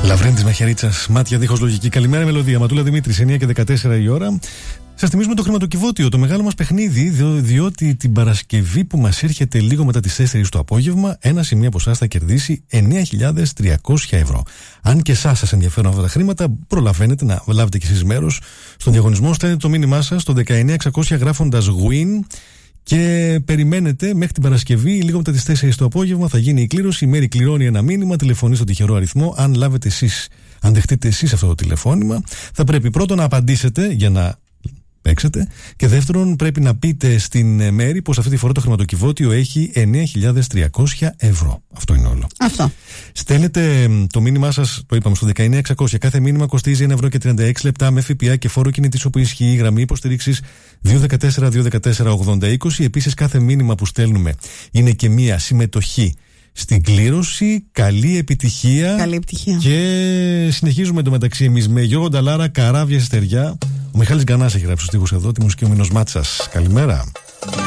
Λαβρέντης Μαχαιρίτσας, μάτια δίχως λογική. Καλημέρα, μελωδία. Ματούλα Δημήτρης, 9 και 14 η ώρα. Σας θυμίζουμε το χρηματοκιβώτιο, το μεγάλο μας παιχνίδι, διότι την Παρασκευή που μας έρχεται λίγο μετά τις 4 το απόγευμα, ένας ή μία από εσάς θα κερδίσει 9.300 ευρώ. Αν και σας ενδιαφέρουν αυτά τα χρήματα, προλαβαίνετε να λάβετε κι εσείς μέρος στον διαγωνισμό. Στέλνετε το μήνυμά σας στο 19600 γράφοντας win. Και περιμένετε μέχρι την Παρασκευή, λίγο μετά τις 4 το απόγευμα, θα γίνει η κλήρωση. Η Μέρη κληρώνει ένα μήνυμα, τηλεφωνεί στον τυχερό αριθμό. Αν λάβετε εσείς, αν δεχτείτε εσείς αυτό το τηλεφώνημα, θα πρέπει πρώτον να απαντήσετε για να παίξετε. Και δεύτερον, πρέπει να πείτε στην Μέρη πως αυτή τη φορά το χρηματοκιβώτιο έχει 9.300 ευρώ. Αυτό είναι όλο. Αυτό. Στέλνετε το μήνυμά σας, το είπαμε, στο 19600. Κάθε μήνυμα κοστίζει 1,36 με ΦΠΑ και φόρο κινητής όπου ισχύει η γραμμή υποστήριξης 214-214-80-20. Επίσης, κάθε μήνυμα που στέλνουμε είναι και μία συμμετοχή στην κλήρωση. Καλή επιτυχία. Καλή επιτυχία. Και συνεχίζουμε εντωμεταξύ εμείς με Γιώργο Νταλάρα, Καράβια στη Στεριά. Ο Μιχάλης Γκανάς έχει γράψει τους στίχους εδώ, τη μουσική ο Μίνος Μάτσας. Καλημέρα.